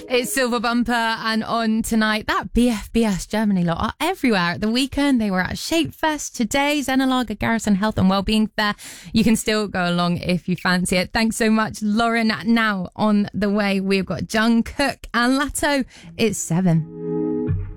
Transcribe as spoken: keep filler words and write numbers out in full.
It's Silver Bumper and on tonight. That B F B S Germany lot are everywhere. At the weekend, they were at Shapefest. Today, Zenalaga Garrison Health and Wellbeing Fair. You can still go along if you fancy it. Thanks so much, Lauren. Now on the way, we've got Jungkook and Latto. It's seven.